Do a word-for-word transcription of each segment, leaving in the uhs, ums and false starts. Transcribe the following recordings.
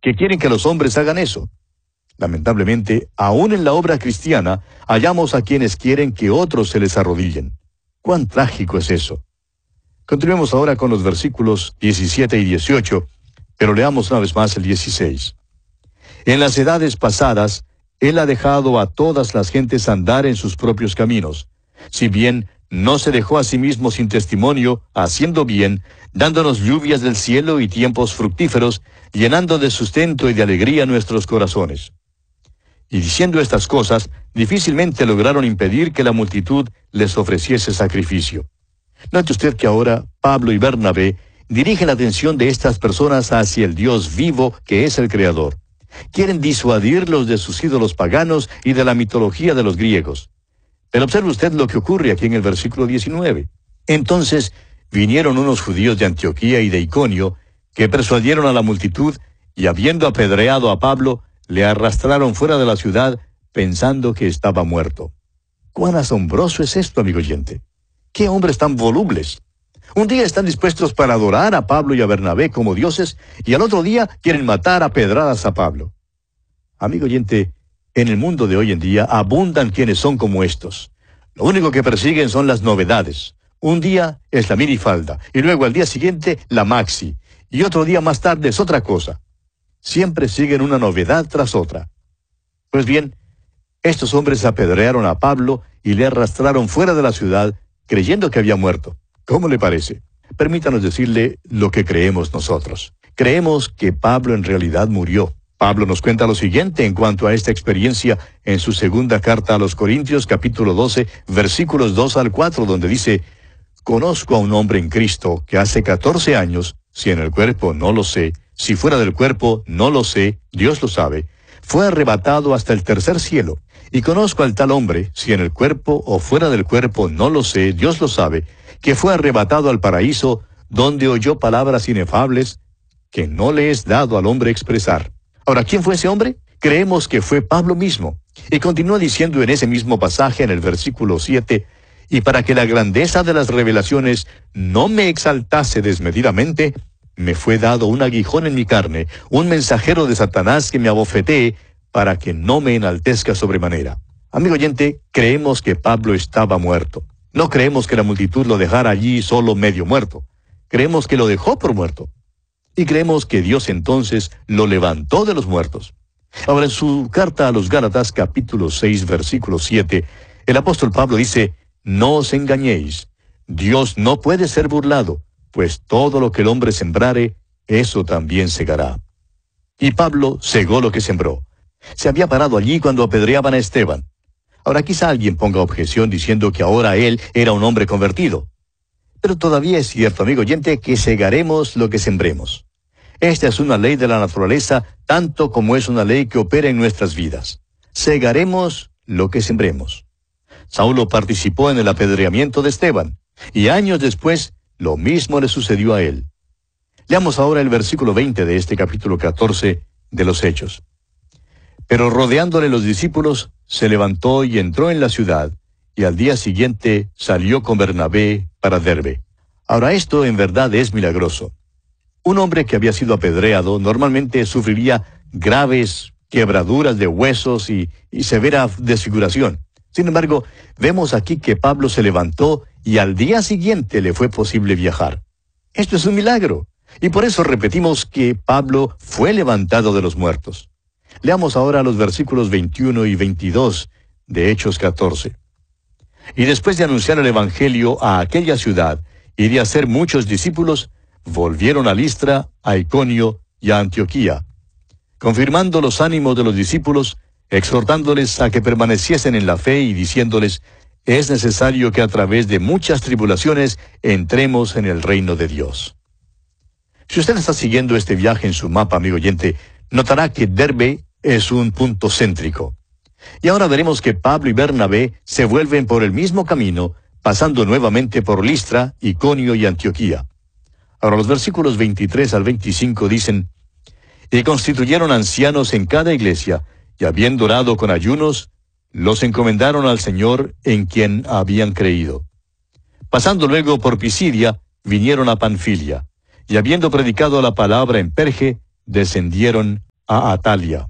que quieren que los hombres hagan eso. Lamentablemente, aún en la obra cristiana, hallamos a quienes quieren que otros se les arrodillen. ¡Cuán trágico es eso! Continuemos ahora con los versículos diecisiete y dieciocho, pero leamos una vez más el dieciséis. En las edades pasadas, Él ha dejado a todas las gentes andar en sus propios caminos, si bien no se dejó a sí mismo sin testimonio, haciendo bien, dándonos lluvias del cielo y tiempos fructíferos, llenando de sustento y de alegría nuestros corazones. Y diciendo estas cosas, difícilmente lograron impedir que la multitud les ofreciese sacrificio. Note usted que ahora Pablo y Bernabé dirigen la atención de estas personas hacia el Dios vivo que es el Creador. Quieren disuadirlos de sus ídolos paganos y de la mitología de los griegos. Pero observe usted lo que ocurre aquí en el versículo diecinueve. Entonces vinieron unos judíos de Antioquía y de Iconio, que persuadieron a la multitud, y habiendo apedreado a Pablo, le arrastraron fuera de la ciudad, pensando que estaba muerto. ¡Cuán asombroso es esto, amigo oyente! ¡Qué hombres tan volubles! Un día están dispuestos para adorar a Pablo y a Bernabé como dioses, y al otro día quieren matar a pedradas a Pablo. Amigo oyente, en el mundo de hoy en día abundan quienes son como estos. Lo único que persiguen son las novedades. Un día es la minifalda, y luego al día siguiente la maxi, y otro día más tarde es otra cosa. Siempre siguen una novedad tras otra. Pues bien, estos hombres apedrearon a Pablo y le arrastraron fuera de la ciudad, creyendo que había muerto. ¿Cómo le parece? Permítanos decirle lo que creemos nosotros. Creemos que Pablo en realidad murió. Pablo nos cuenta lo siguiente en cuanto a esta experiencia en su segunda carta a los Corintios, capítulo doce, versículos dos al cuatro, donde dice: «Conozco a un hombre en Cristo que hace catorce años, si en el cuerpo no lo sé, si fuera del cuerpo no lo sé, Dios lo sabe, fue arrebatado hasta el tercer cielo. Y conozco al tal hombre, si en el cuerpo o fuera del cuerpo no lo sé, Dios lo sabe, que fue arrebatado al paraíso, donde oyó palabras inefables que no le es dado al hombre expresar». Ahora, ¿quién fue ese hombre? Creemos que fue Pablo mismo. Y continúa diciendo en ese mismo pasaje, en el versículo siete, «Y para que la grandeza de las revelaciones no me exaltase desmedidamente, me fue dado un aguijón en mi carne, un mensajero de Satanás que me abofetee, para que no me enaltezca sobremanera». Amigo oyente, creemos que Pablo estaba muerto. No creemos que la multitud lo dejara allí solo medio muerto. Creemos que lo dejó por muerto. Y creemos que Dios entonces lo levantó de los muertos. Ahora, en su carta a los Gálatas, capítulo seis, versículo siete, el apóstol Pablo dice: «No os engañéis, Dios no puede ser burlado, pues todo lo que el hombre sembrare, eso también segará». Y Pablo segó lo que sembró. Se había parado allí cuando apedreaban a Esteban. Ahora quizá alguien ponga objeción diciendo que ahora él era un hombre convertido. Pero todavía es cierto, amigo oyente, que segaremos lo que sembremos. Esta es una ley de la naturaleza, tanto como es una ley que opera en nuestras vidas. Segaremos lo que sembremos. Saulo participó en el apedreamiento de Esteban, y años después, lo mismo le sucedió a él. Leamos ahora el versículo veinte de este capítulo catorce de los Hechos. «Pero rodeándole los discípulos, se levantó y entró en la ciudad, y al día siguiente salió con Bernabé para Derbe». Ahora esto en verdad es milagroso. Un hombre que había sido apedreado normalmente sufriría graves quebraduras de huesos y, y severa desfiguración. Sin embargo, vemos aquí que Pablo se levantó y al día siguiente le fue posible viajar. Esto es un milagro, y por eso repetimos que Pablo fue levantado de los muertos. Leamos ahora los versículos veintiuno y veintidós de Hechos catorce. «Y después de anunciar el Evangelio a aquella ciudad y de hacer muchos discípulos, volvieron a Listra, a Iconio y a Antioquía, confirmando los ánimos de los discípulos, exhortándoles a que permaneciesen en la fe y diciéndoles: es necesario que a través de muchas tribulaciones entremos en el reino de Dios». Si usted está siguiendo este viaje en su mapa, amigo oyente, notará que Derbe es un punto céntrico. Y ahora veremos que Pablo y Bernabé se vuelven por el mismo camino, pasando nuevamente por Listra, Iconio y Antioquía. Ahora los versículos veintitrés al veinticinco dicen: «Y constituyeron ancianos en cada iglesia, y habiendo orado con ayunos, los encomendaron al Señor en quien habían creído. Pasando luego por Pisidia, vinieron a Panfilia, y habiendo predicado la palabra en Perge, descendieron a Atalia.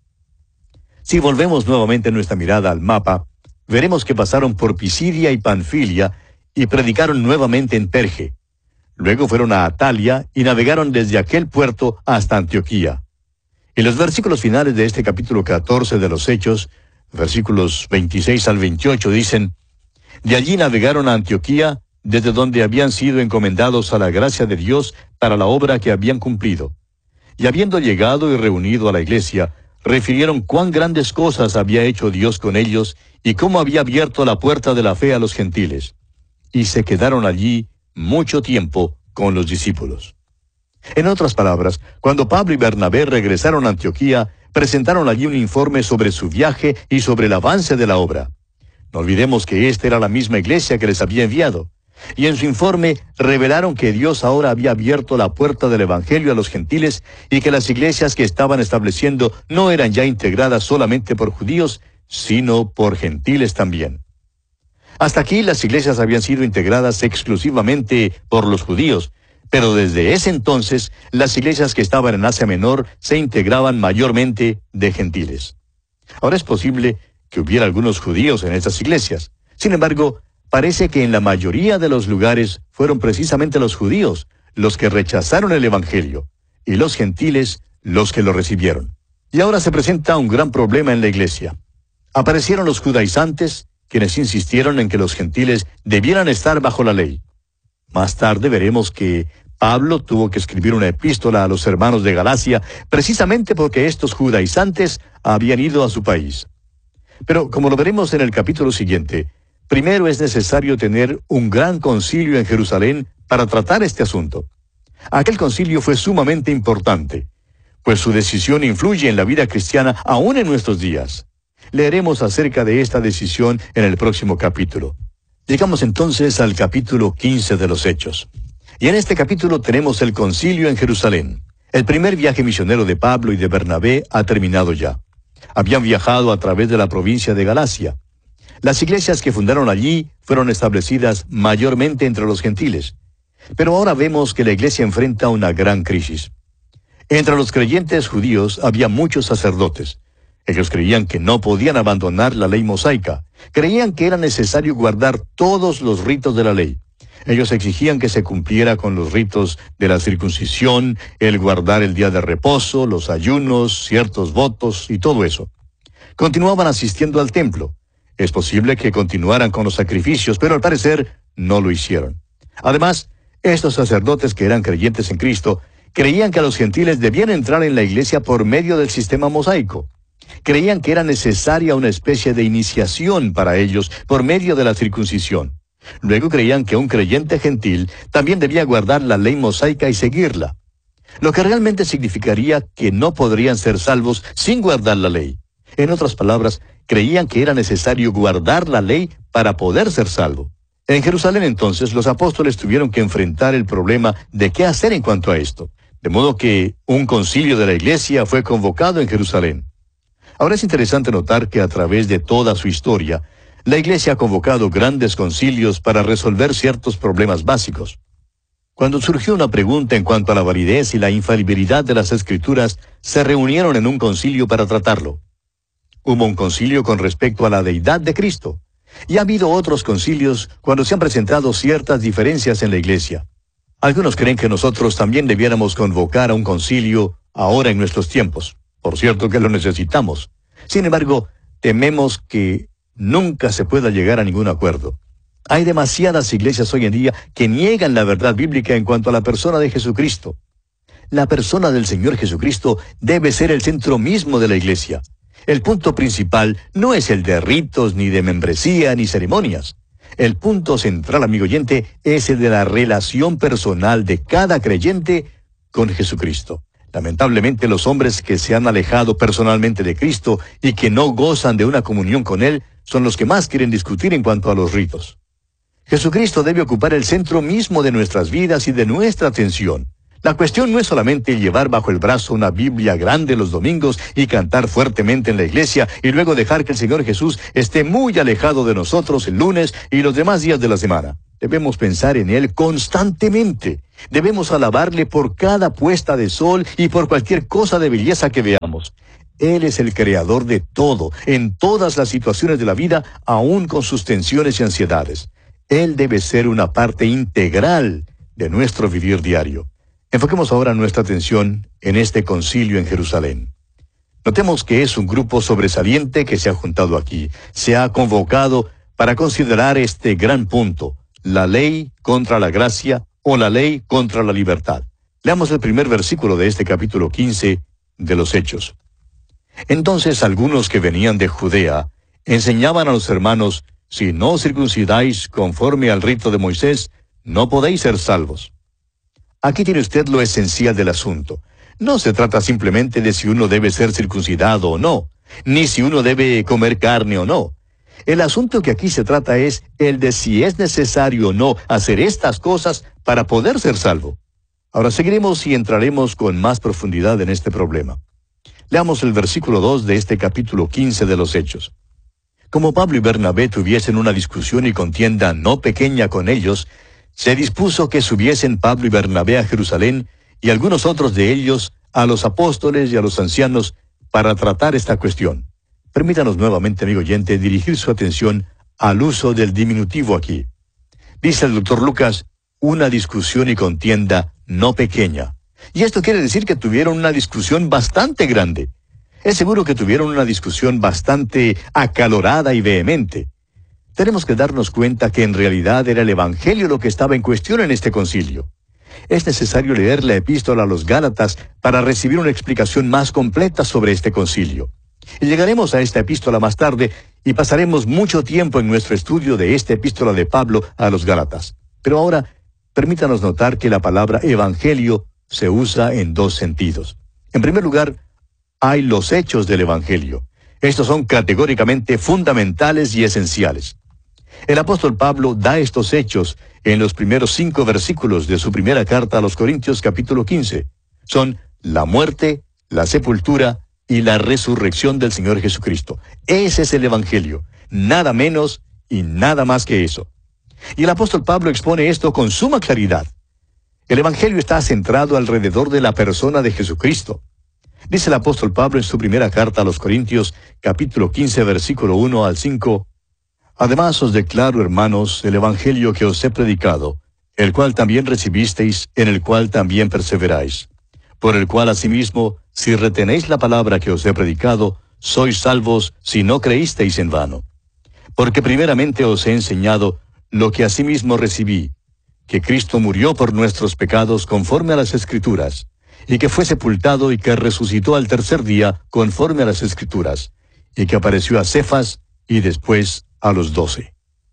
Si volvemos nuevamente nuestra mirada al mapa, veremos que pasaron por Pisidia y Panfilia y predicaron nuevamente en Perge. Luego fueron a Atalia y navegaron desde aquel puerto hasta Antioquía. En los versículos finales de este capítulo catorce de los Hechos, versículos veintiséis al veintiocho, dicen: de allí navegaron a Antioquía, desde donde habían sido encomendados a la gracia de Dios para la obra que habían cumplido. Y habiendo llegado y reunido a la iglesia, refirieron cuán grandes cosas había hecho Dios con ellos, y cómo había abierto la puerta de la fe a los gentiles. Y se quedaron allí mucho tiempo con los discípulos. En otras palabras, cuando Pablo y Bernabé regresaron a Antioquía, presentaron allí un informe sobre su viaje y sobre el avance de la obra. No olvidemos que esta era la misma iglesia que les había enviado. Y en su informe revelaron que Dios ahora había abierto la puerta del Evangelio a los gentiles y que las iglesias que estaban estableciendo no eran ya integradas solamente por judíos, sino por gentiles también. Hasta aquí las iglesias habían sido integradas exclusivamente por los judíos, pero desde ese entonces las iglesias que estaban en Asia Menor se integraban mayormente de gentiles. Ahora es posible que hubiera algunos judíos en estas iglesias. Sin embargo, parece que en la mayoría de los lugares fueron precisamente los judíos los que rechazaron el Evangelio, y los gentiles los que lo recibieron. Y ahora se presenta un gran problema en la iglesia. Aparecieron los judaizantes, quienes insistieron en que los gentiles debieran estar bajo la ley. Más tarde veremos que Pablo tuvo que escribir una epístola a los hermanos de Galacia, precisamente porque estos judaizantes habían ido a su país. Pero, como lo veremos en el capítulo siguiente, primero es necesario tener un gran concilio en Jerusalén para tratar este asunto. Aquel concilio fue sumamente importante, pues su decisión influye en la vida cristiana aún en nuestros días. Leeremos acerca de esta decisión en el próximo capítulo. Llegamos entonces al capítulo quince de los Hechos. Y en este capítulo tenemos el concilio en Jerusalén. El primer viaje misionero de Pablo y de Bernabé ha terminado ya. Habían viajado a través de la provincia de Galacia. Las iglesias que fundaron allí fueron establecidas mayormente entre los gentiles. Pero ahora vemos que la iglesia enfrenta una gran crisis. Entre los creyentes judíos había muchos sacerdotes. Ellos creían que no podían abandonar la ley mosaica. Creían que era necesario guardar todos los ritos de la ley. Ellos exigían que se cumpliera con los ritos de la circuncisión, el guardar el día de reposo, los ayunos, ciertos votos y todo eso. Continuaban asistiendo al templo. Es posible que continuaran con los sacrificios, pero al parecer no lo hicieron. Además, estos sacerdotes que eran creyentes en Cristo creían que los gentiles debían entrar en la iglesia por medio del sistema mosaico. Creían que era necesaria una especie de iniciación para ellos por medio de la circuncisión. Luego creían que un creyente gentil también debía guardar la ley mosaica y seguirla, lo que realmente significaría que no podrían ser salvos sin guardar la ley. En otras palabras, creían que era necesario guardar la ley para poder ser salvo. En Jerusalén entonces los apóstoles tuvieron que enfrentar el problema de qué hacer en cuanto a esto, de modo que un concilio de la iglesia fue convocado en Jerusalén. Ahora es interesante notar que a través de toda su historia, la iglesia ha convocado grandes concilios para resolver ciertos problemas básicos. Cuando surgió una pregunta en cuanto a la validez y la infalibilidad de las Escrituras, se reunieron en un concilio para tratarlo. Hubo un concilio con respecto a la deidad de Cristo, y ha habido otros concilios cuando se han presentado ciertas diferencias en la iglesia. Algunos creen que nosotros también debiéramos convocar a un concilio ahora en nuestros tiempos. Por cierto que lo necesitamos. Sin embargo, tememos que nunca se pueda llegar a ningún acuerdo. Hay demasiadas iglesias hoy en día que niegan la verdad bíblica en cuanto a la persona de Jesucristo. La persona del Señor Jesucristo debe ser el centro mismo de la iglesia. El punto principal no es el de ritos, ni de membresía, ni ceremonias. El punto central, amigo oyente, es el de la relación personal de cada creyente con Jesucristo. Lamentablemente, los hombres que se han alejado personalmente de Cristo y que no gozan de una comunión con Él son los que más quieren discutir en cuanto a los ritos. Jesucristo debe ocupar el centro mismo de nuestras vidas y de nuestra atención. La cuestión no es solamente llevar bajo el brazo una Biblia grande los domingos y cantar fuertemente en la iglesia y luego dejar que el Señor Jesús esté muy alejado de nosotros el lunes y los demás días de la semana. Debemos pensar en Él constantemente Debemos alabarle por cada puesta de sol y por cualquier cosa de belleza que veamos. Él es el creador de todo, en todas las situaciones de la vida, aun con sus tensiones y ansiedades. Él debe ser una parte integral de nuestro vivir diario. Enfoquemos ahora nuestra atención en este concilio en Jerusalén. Notemos que es un grupo sobresaliente que se ha juntado aquí. Se ha convocado para considerar este gran punto, la ley contra la gracia o la ley contra la libertad. Leamos el primer versículo de este capítulo quince de los Hechos. Entonces algunos que venían de Judea enseñaban a los hermanos: si no os circuncidáis conforme al rito de Moisés, no podéis ser salvos. Aquí tiene usted lo esencial del asunto. No se trata simplemente de si uno debe ser circuncidado o no, ni si uno debe comer carne o no. El asunto que aquí se trata es el de si es necesario o no hacer estas cosas para poder ser salvo. Ahora seguiremos y entraremos con más profundidad en este problema. Leamos el versículo dos de este capítulo quince de los Hechos. Como Pablo y Bernabé tuviesen una discusión y contienda no pequeña con ellos, se dispuso que subiesen Pablo y Bernabé a Jerusalén y algunos otros de ellos a los apóstoles y a los ancianos para tratar esta cuestión. Permítanos nuevamente, amigo oyente, dirigir su atención al uso del diminutivo aquí. Dice el doctor Lucas, una discusión y contienda no pequeña. Y esto quiere decir que tuvieron una discusión bastante grande. Es seguro que tuvieron una discusión bastante acalorada y vehemente. Tenemos que darnos cuenta que en realidad era el Evangelio lo que estaba en cuestión en este concilio. Es necesario leer la epístola a los Gálatas para recibir una explicación más completa sobre este concilio. Y llegaremos a esta epístola más tarde y pasaremos mucho tiempo en nuestro estudio de esta epístola de Pablo a los Gálatas. Pero ahora, permítanos notar que la palabra evangelio se usa en dos sentidos. En primer lugar, hay los hechos del evangelio. Estos son categóricamente fundamentales y esenciales. El apóstol Pablo da estos hechos en los primeros cinco versículos de su primera carta a los Corintios capítulo quince. Son la muerte, la sepultura y la resurrección del Señor Jesucristo. Ese es el evangelio, nada menos y nada más que eso. Y el apóstol Pablo expone esto con suma claridad. El evangelio está centrado alrededor de la persona de Jesucristo. Dice el apóstol Pablo en su primera carta a los Corintios, capítulo quince, versículo uno al cinco, Además os declaro, hermanos, el evangelio que os he predicado, el cual también recibisteis, en el cual también perseveráis, por el cual asimismo, si retenéis la palabra que os he predicado, sois salvos si no creísteis en vano. Porque primeramente os he enseñado lo que asimismo recibí, que Cristo murió por nuestros pecados conforme a las Escrituras, y que fue sepultado y que resucitó al tercer día conforme a las Escrituras, y que apareció a Cefas y después a los doce.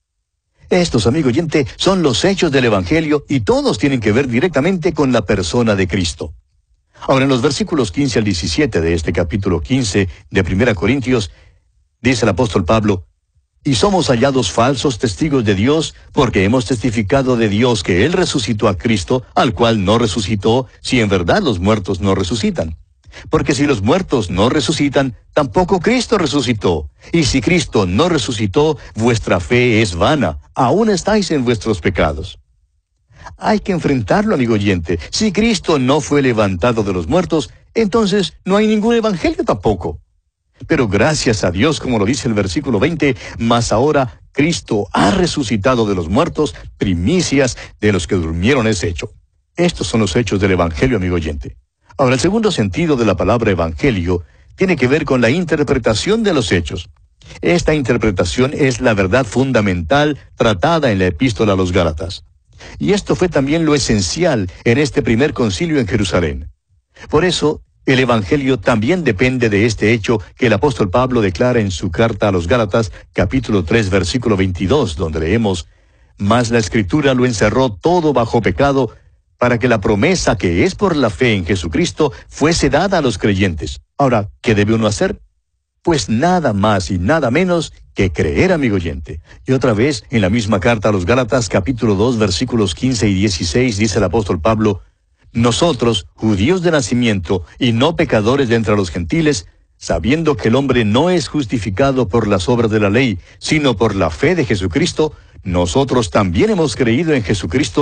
Estos, amigo oyente, son los hechos del Evangelio y todos tienen que ver directamente con la persona de Cristo. Ahora, en los versículos quince al diecisiete de este capítulo quince de Primera Corintios, dice el apóstol Pablo, y somos hallados falsos testigos de Dios, porque hemos testificado de Dios que Él resucitó a Cristo, al cual no resucitó, si en verdad los muertos no resucitan. Porque si los muertos no resucitan, tampoco Cristo resucitó. Y si Cristo no resucitó, vuestra fe es vana, aún estáis en vuestros pecados. Hay que enfrentarlo, amigo oyente. Si Cristo no fue levantado de los muertos, entonces no hay ningún evangelio tampoco. Pero gracias a Dios, como lo dice el versículo veinte, mas ahora Cristo ha resucitado de los muertos, primicias de los que durmieron es hecho. Estos son los hechos del evangelio, amigo oyente. Ahora, el segundo sentido de la palabra evangelio tiene que ver con la interpretación de los hechos. Esta interpretación es la verdad fundamental tratada en la epístola a los Gálatas. Y esto fue también lo esencial en este primer concilio en Jerusalén. Por eso, el evangelio también depende de este hecho que el apóstol Pablo declara en su carta a los Gálatas, capítulo tres, versículo veintidós, donde leemos, «Mas la Escritura lo encerró todo bajo pecado, para que la promesa que es por la fe en Jesucristo fuese dada a los creyentes». Ahora, ¿qué debe uno hacer? Pues nada más y nada menos que creer, amigo oyente. Y otra vez, en la misma carta a los Gálatas, capítulo dos, versículos quince y dieciséis, dice el apóstol Pablo, «Nosotros, judíos de nacimiento, y no pecadores de entre los gentiles, sabiendo que el hombre no es justificado por las obras de la ley, sino por la fe de Jesucristo, nosotros también hemos creído en Jesucristo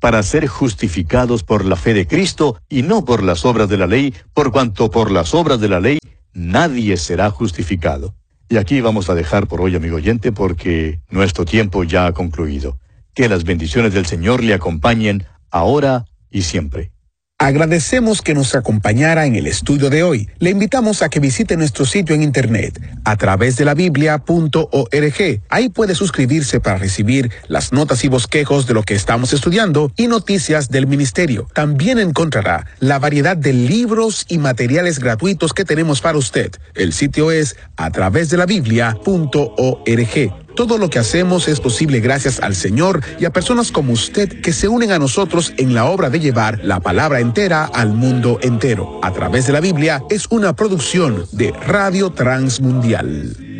para ser justificados por la fe de Cristo y no por las obras de la ley, por cuanto por las obras de la ley nadie será justificado. Y aquí vamos a dejar por hoy, amigo oyente, porque nuestro tiempo ya ha concluido. Que las bendiciones del Señor le acompañen ahora y siempre. Agradecemos que nos acompañara en el estudio de hoy. Le invitamos a que visite nuestro sitio en internet a través de la biblia punto org. Ahí puede suscribirse para recibir las notas y bosquejos de lo que estamos estudiando y noticias del ministerio. También encontrará la variedad de libros y materiales gratuitos que tenemos para usted. El sitio es a través de la biblia punto org. Todo lo que hacemos es posible gracias al Señor y a personas como usted que se unen a nosotros en la obra de llevar la palabra entera al mundo entero. A través de la Biblia es una producción de Radio Transmundial.